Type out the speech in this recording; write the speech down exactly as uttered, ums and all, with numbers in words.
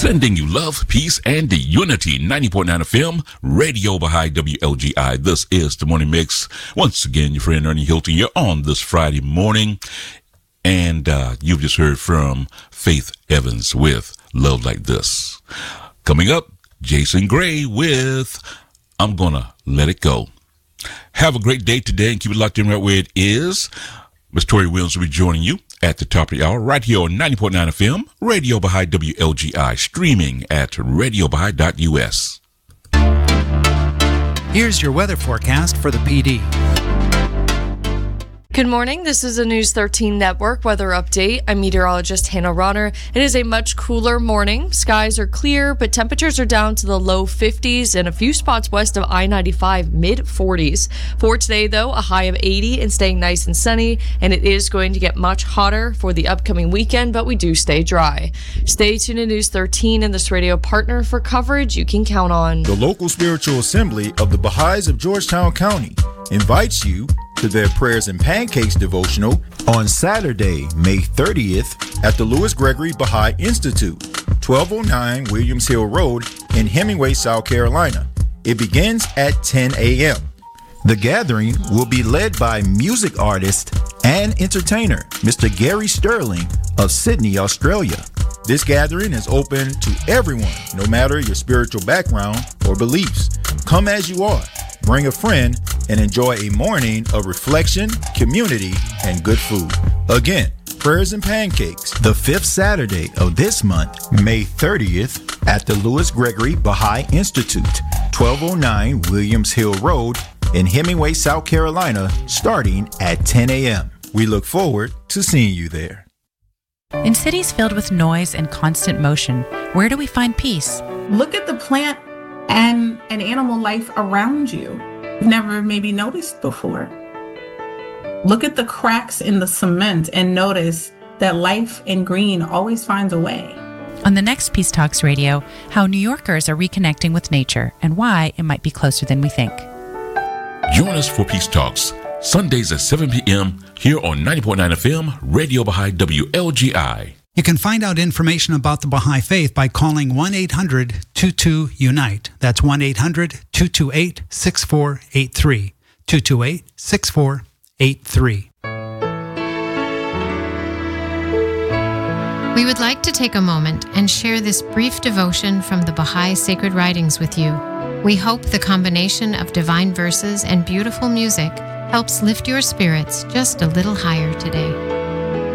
Sending you love, peace, and unity. ninety point nine F M, Radio Baha'i W L G I. This is the Morning Mix. Once again, your friend Ernie Hilton. You're on this Friday morning. And uh, you've just heard from Faith Evans with Love Like This. Coming up, Jason Gray with I'm Gonna Let It Go. Have a great day today and keep it locked in right where it is. Miss Tori Williams will be joining you at the top of the hour right here on ninety point nine F M, Radio Baha'i W L G I, streaming at radio baha'i dot U S. Here's your weather forecast for the P D. Good morning. This is a News thirteen Network weather update. I'm meteorologist Hannah Ronner. It is a much cooler morning. Skies are clear, but temperatures are down to the low fifties and a few spots west of I ninety-five, mid forties. For today, though, a high of eighty and staying nice and sunny, and it is going to get much hotter for the upcoming weekend, but we do stay dry. Stay tuned to News thirteen and this radio partner for coverage you can count on. The local spiritual assembly of the Baha'is of Georgetown County invites you to their Prayers and Pancakes devotional on Saturday, May thirtieth at the Lewis Gregory Baha'i Institute, twelve oh nine Williams Hill Road in Hemingway, South Carolina. It begins at ten a.m. The gathering will be led by music artist and entertainer Mister Gary Sterling of Sydney, Australia. This gathering is open to everyone, no matter your spiritual background or beliefs. Come as you are. Bring a friend and enjoy a morning of reflection, community, and good food. Again, Prayers and Pancakes, the fifth Saturday of this month, May thirtieth, at the Lewis Gregory Baha'i Institute, twelve oh nine Williams Hill Road in Hemingway, South Carolina, starting at ten a.m. We look forward to seeing you there. In cities filled with noise and constant motion, where do we find peace? Look at the plant and an animal life around you you've never maybe noticed before. Look at the cracks in the cement and notice that life in green always finds a way. On the next Peace Talks Radio, how New Yorkers are reconnecting with nature and why it might be closer than we think. Join us for Peace Talks, Sundays at seven p.m. here on ninety point nine F M, Radio Baha'i W L G I. You can find out information about the Baha'i Faith by calling one eight hundred two two unite. That's one eight hundred two two eight six four eight three. two two eight six four eight three. We would like to take a moment and share this brief devotion from the Baha'i Sacred Writings with you. We hope the combination of divine verses and beautiful music helps lift your spirits just a little higher today.